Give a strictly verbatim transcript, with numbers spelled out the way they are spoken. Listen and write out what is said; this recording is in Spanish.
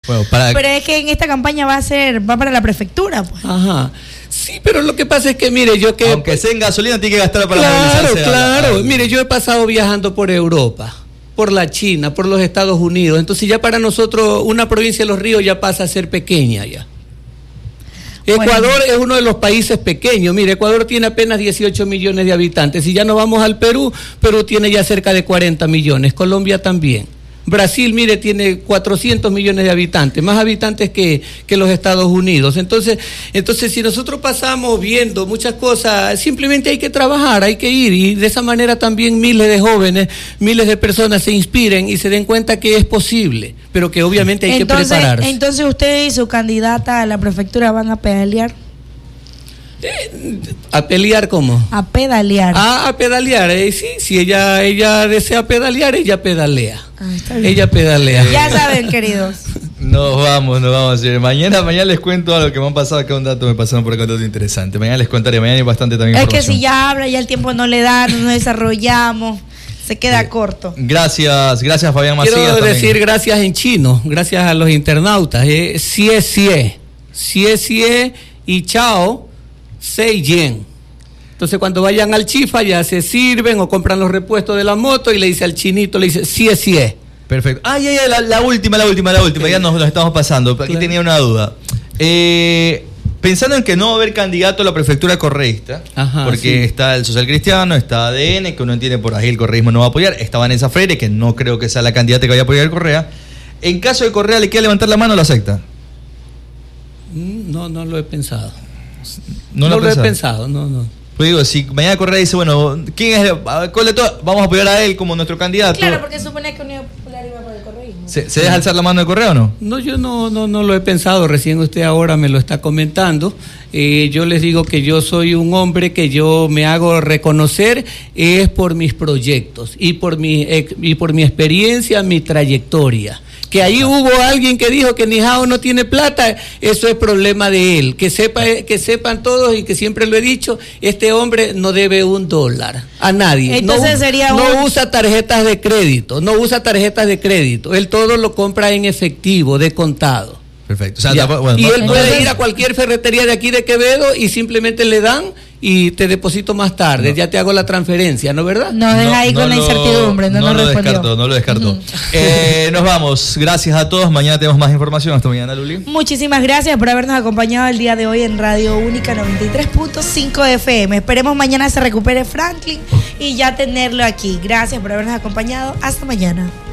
Bueno, para... Pero es que en esta campaña va a ser, va para la prefectura, pues. Ajá. Sí, pero lo que pasa es que, mire, yo que... Aunque sea en gasolina, tiene que gastar para Claro, movilizarse. claro. A la... Mire, yo he pasado viajando por Europa, por la China, por los Estados Unidos. Entonces ya para nosotros una provincia de Los Ríos ya pasa a ser pequeña ya. Ecuador bueno. es uno de los países pequeños. Mire, Ecuador tiene apenas dieciocho millones de habitantes. Si ya nos vamos al Perú, Perú tiene ya cerca de cuarenta millones. Colombia también. Brasil, mire, tiene cuatrocientos millones de habitantes, más habitantes que, que los Estados Unidos. Entonces, entonces, si nosotros pasamos viendo muchas cosas, simplemente hay que trabajar, hay que ir, y de esa manera también miles de jóvenes, miles de personas se inspiren y se den cuenta que es posible, pero que obviamente hay entonces, que prepararse. Entonces, usted y su candidata a la prefectura van a pedalear. Eh, ¿A pelear cómo? A pedalear. Ah, a pedalear, eh, sí, si ella, ella desea pedalear, ella pedalea. Ah, está bien. Ella pedalea. Ya saben, queridos. Nos vamos, nos vamos a ir. Mañana, mañana les cuento algo que me han pasado acá, un dato me pasaron por acá, un dato interesante. Mañana les contaré, mañana hay bastante también Es información. que si ya habla, ya el tiempo no le da, no nos desarrollamos, se queda eh, corto. Gracias, gracias Fabián Macías. Quiero también. decir gracias en chino, gracias a los internautas. Eh, sie, sie, sie, sie y chao, sei yen. Entonces cuando vayan al Chifa ya se sirven o compran los repuestos de la moto y le dice al chinito, le dice sie, sie. Perfecto. Ah, ya, ya, la, la última, la última, la última, ya nos, nos estamos pasando. Aquí Claro. tenía una duda. Eh, pensando en que no va a haber candidato a la prefectura correísta, Ajá, porque sí. está el Social Cristiano, está A D N, que uno entiende por ahí el correísmo no va a apoyar, está Vanessa Freire, que no creo que sea la candidata que vaya a apoyar el Correa. En caso de Correa, ¿le quiere levantar la mano o la acepta? No, no lo he pensado. No, No, lo, lo he pensado, no, no. Pues digo, si mañana Correa dice, bueno, ¿quién es? ¿Cuál de todos? Vamos a apoyar a él como nuestro candidato. Claro, porque supone que Unión Popular iba por el correísmo. ¿Se, ¿Se deja alzar la mano de Correa o no? No, yo no, no, no lo he pensado, recién usted ahora me lo está comentando. Eh, yo les digo que yo soy un hombre que yo me hago reconocer es por mis proyectos y por mi, y por mi experiencia, mi trayectoria. Que ahí hubo alguien que dijo que Nijao no tiene plata, eso es problema de él. Que sepa, que sepan todos y que siempre lo he dicho, este hombre no debe un dólar a nadie. Entonces no, sería no un... usa tarjetas de crédito, no usa tarjetas de crédito. Él todo lo compra en efectivo, de contado. Perfecto. O sea, Ya. tampoco- bueno, y no- él no- puede ir a cualquier ferretería de aquí de Quevedo y simplemente le dan y te deposito más tarde, No. ya te hago la transferencia, ¿no verdad? Nos deja ahí no con la lo- incertidumbre, no, no nos lo respondió. descartó, no lo descartó. eh, nos vamos. Gracias a todos. Mañana tenemos más información. Hasta mañana, Luli. Muchísimas gracias por habernos acompañado el día de hoy en Radio Única noventa y tres punto cinco F M. Esperemos mañana se recupere Franklin y ya tenerlo aquí. Gracias por habernos acompañado. Hasta mañana.